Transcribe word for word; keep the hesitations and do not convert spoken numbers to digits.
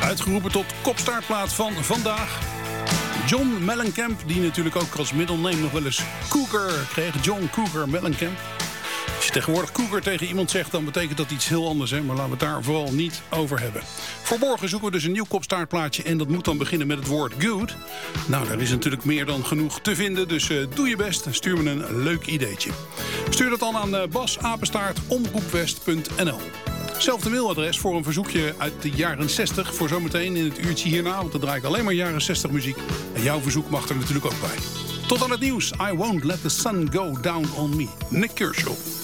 Uitgeroepen tot kopstaartplaat van vandaag. John Mellencamp, die natuurlijk ook als middelneem nog wel eens Cougar kreeg. John Cougar Mellencamp. Als je tegenwoordig Cougar tegen iemand zegt, dan betekent dat iets heel anders. Hè? Maar laten we het daar vooral niet over hebben. Voor morgen zoeken we dus een nieuw kopstaartplaatje. En dat moet dan beginnen met het woord good. Nou, daar is natuurlijk meer dan genoeg te vinden. Dus uh, doe je best. Stuur me een leuk ideetje. Stuur dat dan aan uh, bas apenstaart omroepwest punt n l. Zelfde mailadres voor een verzoekje uit de jaren zestig. Voor zometeen in het uurtje hierna. Want dan draai ik alleen maar jaren zestig muziek. En jouw verzoek mag er natuurlijk ook bij. Tot aan het nieuws. I won't let the sun go down on me. Nick Kershaw.